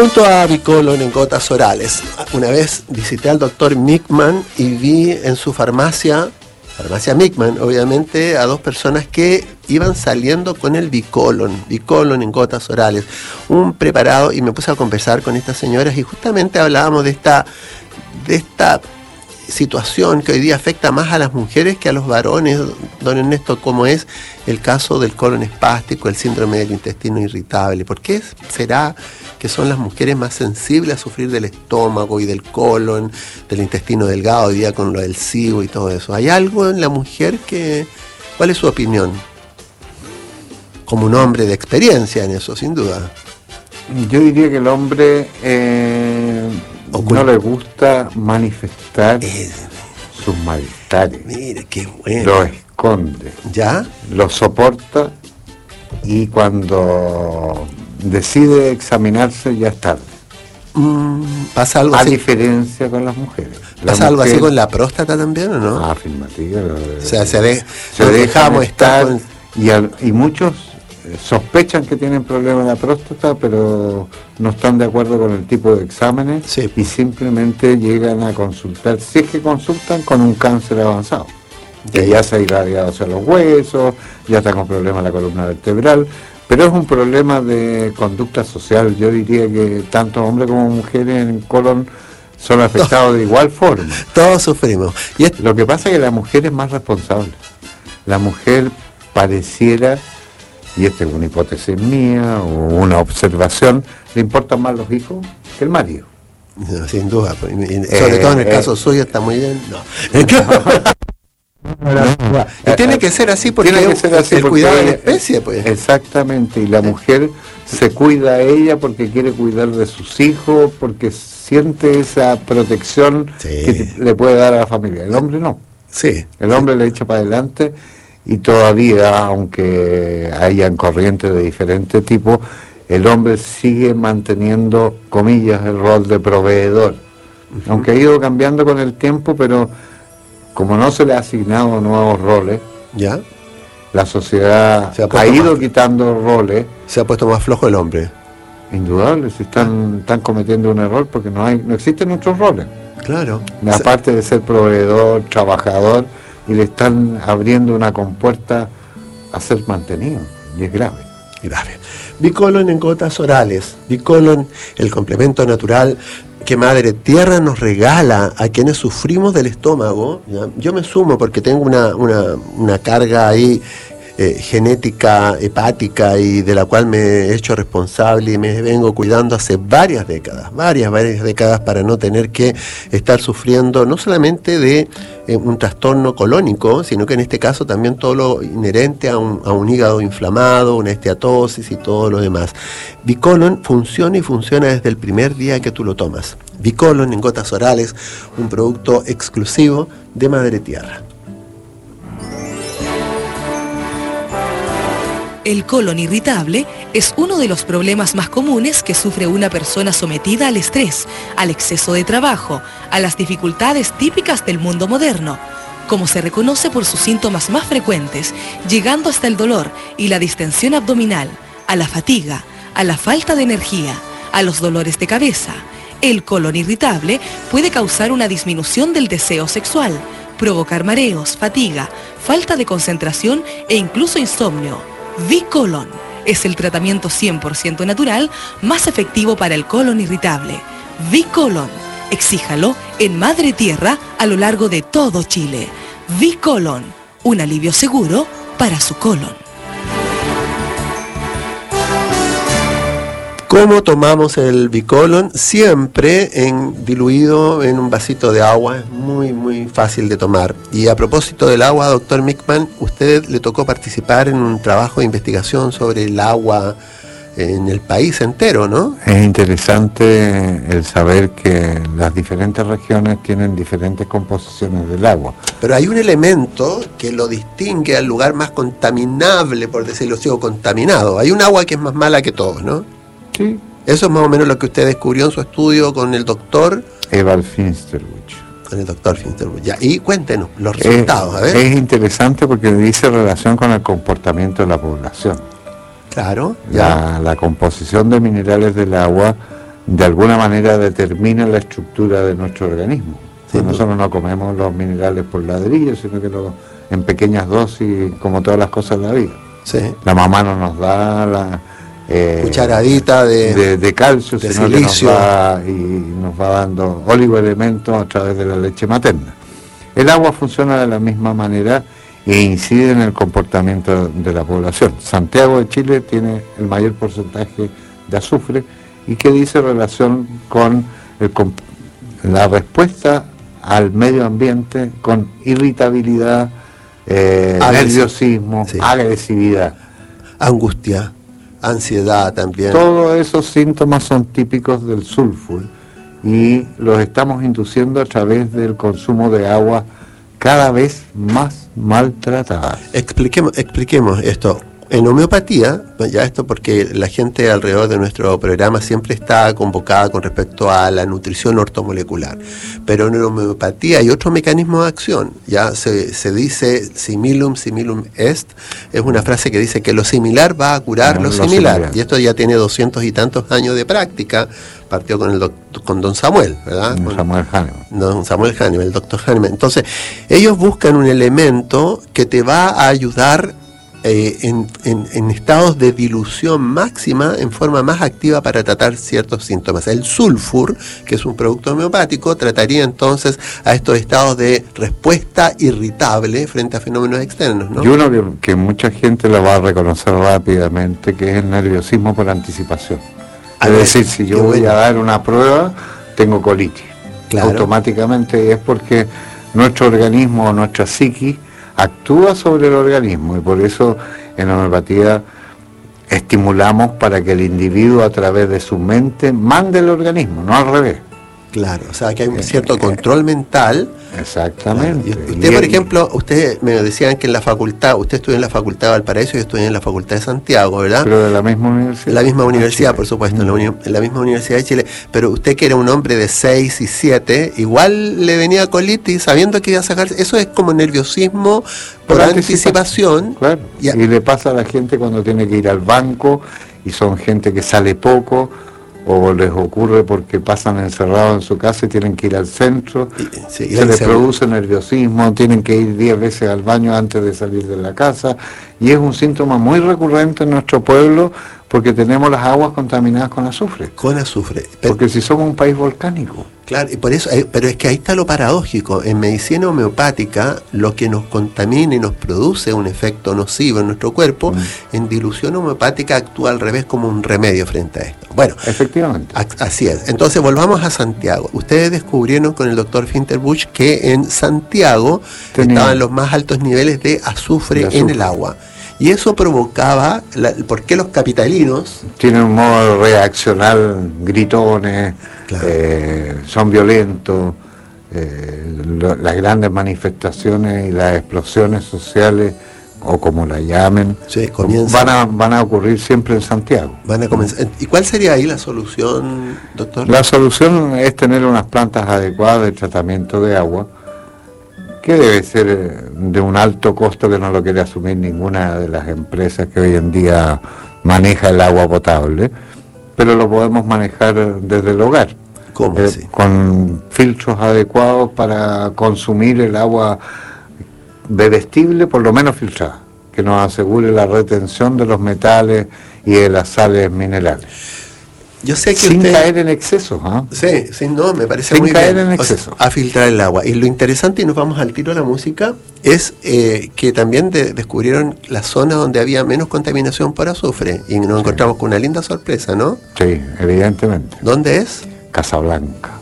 Junto a Bicolon en gotas orales. Una vez visité al doctor Mickman y vi en su farmacia Mickman, obviamente, a dos personas que iban saliendo con el Bicolon en gotas orales, un preparado, y me puse a conversar con estas señoras y justamente hablábamos de esta situación que hoy día afecta más a las mujeres que a los varones, don Ernesto, como es el caso del colon espástico, el síndrome del intestino irritable. ¿Por qué será que son las mujeres más sensibles a sufrir del estómago y del colon, del intestino delgado, hoy día con lo del SIBO y todo eso? ¿Hay algo en la mujer que... ¿Cuál es su opinión? Como un hombre de experiencia en eso, sin duda. Yo diría que el hombre no le gusta manifestar sus malestares. Mire, qué bueno. Lo esconde. ¿Ya? Lo soporta y cuando decide examinarse ya es tarde. ¿Pasa algo a así? diferencia con las mujeres. ¿Pasa algo así con la próstata también o no? Afirmativo. O sea, se dejamos estar con... y muchos sospechan que tienen problemas en la próstata, pero no están de acuerdo con el tipo de exámenes, sí, y simplemente llegan a consultar, si es que consultan, con un cáncer avanzado, que ya se ha irradiado hacia los huesos, ya está con problemas en la columna vertebral, pero es un problema de conducta social. Yo diría que tanto hombres como mujeres en colon son afectados de igual forma. Todos sufrimos. Lo que pasa es que la mujer es más responsable. La mujer pareciera, y esta es una hipótesis mía o una observación, le importan más los hijos que el marido. No, sin duda, sobre todo en el caso suyo está muy bien. No. Y tiene que ser así porque el cuidado de la especie, pues. Exactamente, y la mujer se cuida a ella porque quiere cuidar de sus hijos, porque siente esa protección que le puede dar a la familia. El hombre no. Sí. El hombre le echa para adelante. Y todavía, aunque hayan corrientes de diferente tipo, el hombre sigue manteniendo, comillas, el rol de proveedor. Aunque ha ido cambiando con el tiempo, pero como no se le ha asignado nuevos roles, ¿ya? La sociedad ha ido quitando roles. Se ha puesto más flojo el hombre. Indudable, se están cometiendo un error porque no existen otros roles. Claro. Aparte de ser proveedor, trabajador, y le están abriendo una compuerta a ser mantenido, y es grave. Grave. Bicolon en gotas orales. Bicolon, el complemento natural que Madre Tierra nos regala a quienes sufrimos del estómago. ¿Ya? Yo me sumo porque tengo una carga ahí genética, hepática, y de la cual me he hecho responsable y me vengo cuidando hace varias décadas para no tener que estar sufriendo no solamente de un trastorno colónico, sino que en este caso también todo lo inherente a un hígado inflamado, una esteatosis y todo lo demás. Bicolon funciona y funciona desde el primer día que tú lo tomas. Bicolon en gotas orales, un producto exclusivo de Madre Tierra. El colon irritable es uno de los problemas más comunes que sufre una persona sometida al estrés, al exceso de trabajo, a las dificultades típicas del mundo moderno, como se reconoce por sus síntomas más frecuentes, llegando hasta el dolor y la distensión abdominal, a la fatiga, a la falta de energía, a los dolores de cabeza. El colon irritable puede causar una disminución del deseo sexual, provocar mareos, fatiga, falta de concentración e incluso insomnio. Bicolon es el tratamiento 100% natural más efectivo para el colon irritable. Bicolon, exíjalo en Madre Tierra a lo largo de todo Chile. Bicolon, un alivio seguro para su colon. ¿Cómo tomamos el Bicolon? Siempre diluido en un vasito de agua, es muy muy fácil de tomar. Y a propósito del agua, doctor Mickman, usted le tocó participar en un trabajo de investigación sobre el agua en el país entero, ¿no? Es interesante el saber que las diferentes regiones tienen diferentes composiciones del agua. Pero hay un elemento que lo distingue al lugar más contaminable, por decirlo así, o contaminado. Hay un agua que es más mala que todos, ¿no? Sí. Eso es más o menos lo que usted descubrió en su estudio con el doctor Evald Finsterbusch. Con el doctor Finsterbusch. Ya, y cuéntenos los resultados, a ver. Es interesante porque dice relación con el comportamiento de la población. Claro. Ya. La composición de minerales del agua de alguna manera determina la estructura de nuestro organismo. Sí, nosotros no comemos los minerales por ladrillo, sino que en pequeñas dosis, como todas las cosas de la vida. Sí. La mamá no nos da la cucharadita de calcio, de sino silicio, que nos va dando oligoelementos a través de la leche materna. El agua funciona de la misma manera e incide en el comportamiento de la población. Santiago de Chile tiene el mayor porcentaje de azufre y que dice relación con la respuesta al medio ambiente con irritabilidad, nerviosismo, sí, agresividad, angustia, ansiedad también. Todos esos síntomas son típicos del sulfur y los estamos induciendo a través del consumo de agua cada vez más maltratada. Expliquemos esto. En homeopatía, ya esto porque la gente alrededor de nuestro programa siempre está convocada con respecto a la nutrición ortomolecular, pero en homeopatía hay otro mecanismo de acción, ya se dice similum est, es una frase que dice que lo similar va a curar lo similar, y esto ya tiene 200 y tantos años de práctica. Partió con don Samuel, ¿verdad? Don Samuel Hahnemann, el doctor Hahnemann. Entonces, ellos buscan un elemento que te va a ayudar en estados de dilución máxima, en forma más activa para tratar ciertos síntomas. El sulfur, que es un producto homeopático, trataría entonces a estos estados de respuesta irritable frente a fenómenos externos, ¿no? Y uno que mucha gente lo va a reconocer rápidamente, que es el nerviosismo por anticipación. Es decir, si yo voy a dar una prueba, tengo colitis. Claro. Automáticamente es porque nuestro organismo, nuestra psiquis, actúa sobre el organismo, y por eso en homeopatía estimulamos para que el individuo a través de su mente mande el organismo, no al revés. Claro, o sea que hay un cierto control mental. Exactamente. Claro. Usted, por ejemplo, ustedes me decían que en la facultad, usted estudió en la Facultad de Valparaíso y yo estudié en la Facultad de Santiago, ¿verdad? Pero de la misma universidad. La misma universidad, por supuesto, en la misma Universidad de Chile. Pero usted, que era un hombre de 6 y 7, igual le venía colitis sabiendo que iba a sacar. Eso es como nerviosismo por anticipación. Claro. Y le pasa a la gente cuando tiene que ir al banco y son gente que sale poco, o les ocurre porque pasan encerrados en su casa y tienen que ir al centro, se les produce nerviosismo, tienen que ir 10 veces al baño antes de salir de la casa, y es un síntoma muy recurrente en nuestro pueblo porque tenemos las aguas contaminadas con azufre. Con azufre. Porque si somos un país volcánico. Claro, y por eso, pero es que ahí está lo paradójico. En medicina homeopática, lo que nos contamina y nos produce un efecto nocivo en nuestro cuerpo, en dilución homeopática actúa al revés, como un remedio frente a esto. Bueno, efectivamente. Así es. Entonces volvamos a Santiago. Ustedes descubrieron con el doctor Finterbusch que en Santiago estaban los más altos niveles de azufre en el agua. Y eso provocaba, ¿por qué los capitalinos? Tienen un modo de reaccionar, gritones, claro, son violentos, las grandes manifestaciones y las explosiones sociales, o como la llamen, van a ocurrir siempre en Santiago. Van a comenzar. ¿Y cuál sería ahí la solución, doctor? La solución es tener unas plantas adecuadas de tratamiento de agua, que debe ser de un alto costo que no lo quiere asumir ninguna de las empresas que hoy en día maneja el agua potable, pero lo podemos manejar desde el hogar. ¿Cómo así? Con filtros adecuados para consumir el agua bebestible, por lo menos filtrada, que nos asegure la retención de los metales y de las sales minerales. Yo sé que sin caer en exceso, ¿eh? Sí, no, me parece sin muy caer bien. En exceso. O sea, a filtrar el agua. Y lo interesante, y nos vamos al tiro a la música, es que también descubrieron la zona donde había menos contaminación por azufre, y nos encontramos con una linda sorpresa, ¿no? Sí, evidentemente. ¿Dónde es? Casablanca.